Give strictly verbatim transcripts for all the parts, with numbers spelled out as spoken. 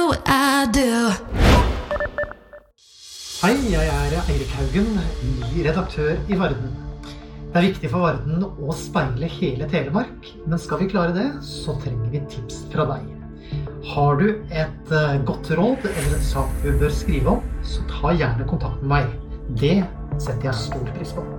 what I do. Hei, jeg er Eirik Haugen, ny redaktør i Varden. Det er viktig for Varden å speile hele Telemark, men skal vi klare det, så trenger vi tips fra deg. Har du et godt råd eller en sak du bør skrive om, så ta gjerne kontakt med meg. Det setter jeg stor pris på.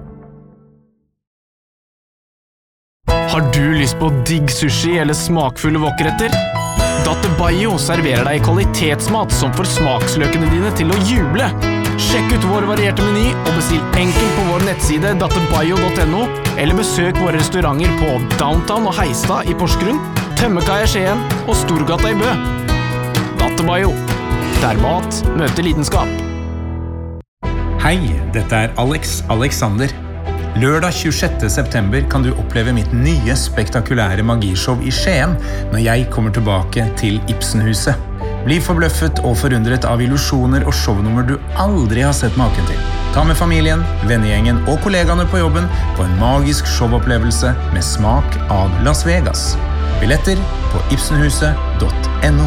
Har du lyst på digg sushi eller smakfulle wokretter? Datte Bayo serverer deg kvalitetsmat som får smaksløkene dine til å juble. Sjekk ut vår varierte meny og bestill enkelt på vår nettside datte bayo punktum no eller besøk våre restauranter på Downtown og Heistad i Porsgrunn, Tømmekaia i Skien og Storgata i Bø. Datte Bayo, der mat møter lidenskap. Hei, dette er Alex Alexander. Lørdag tjuesjette september kan du oppleve mitt nye spektakulære magishow i Skien når jeg kommer tilbake til Ibsenhuset. Bli forbløffet og forundret av illusjoner og shownummer du aldri har sett maken til. Ta med familien, vennegjengen og kollegaene på jobben på en magisk showopplevelse med smak av Las Vegas. Billetter på ibsenhuset punktum no.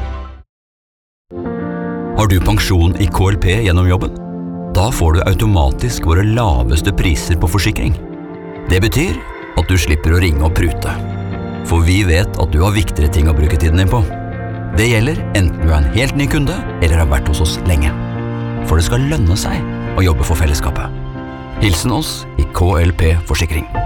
Har du pensjon i K L P gjennom jobben? Da får du automatisk våre laveste priser på forsikring. Det betyr at du slipper å ringe og prute. For vi vet at du har viktigere ting å bruke tiden din på. Det gjelder enten du er en helt ny kunde eller har vært hos oss lenge. For det skal lønne seg å jobbe for fellesskapet. Hilsen oss i K L P Forsikring.